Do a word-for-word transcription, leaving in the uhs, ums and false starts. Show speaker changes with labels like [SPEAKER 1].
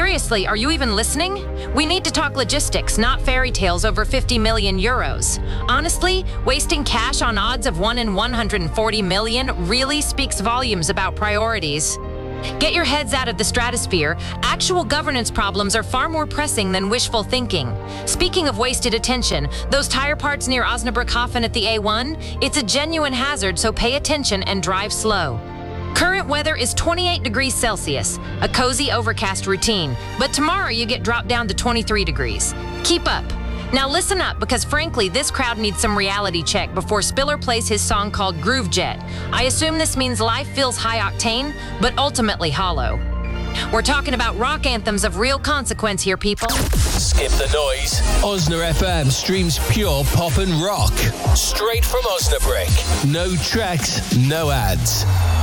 [SPEAKER 1] Seriously, are you even listening? We need to talk logistics, not fairy tales over fifty million euros. Honestly, wasting cash on odds of one in one hundred forty million really speaks volumes about priorities. Get your heads out of the stratosphere. Actual governance problems are far more pressing than wishful thinking. Speaking of wasted attention, those tire parts near Osnabrückhafen at the A one, it's a genuine hazard, so pay attention and drive slow. Current weather is twenty-eight degrees Celsius, a cozy overcast routine, but tomorrow you get dropped down to twenty-three degrees. Keep up. Now listen up, because frankly, this crowd needs some reality check before Spiller plays his song called Groove Jet. I assume this means life feels high octane, but ultimately hollow. We're talking about rock anthems of real consequence here, people.
[SPEAKER 2] Skip the noise. Osna F M streams pure pop and rock. Straight from Osnabrück. No tracks, no ads.